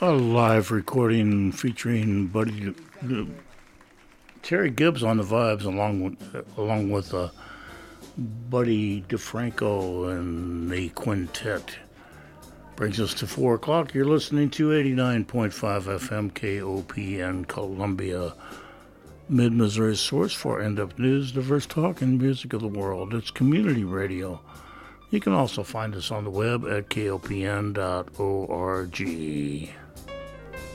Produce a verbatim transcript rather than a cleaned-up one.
A live recording featuring Buddy uh, Terry Gibbs on the vibes, along with uh, along with uh, Buddy DeFranco and the quintet. Brings us to four o'clock. You're listening to eighty-nine point five F M K O P N Columbia, Mid-Missouri source for in-depth news, diverse talk, and music of the world. It's community radio. You can also find us on the web at K O P N dot org.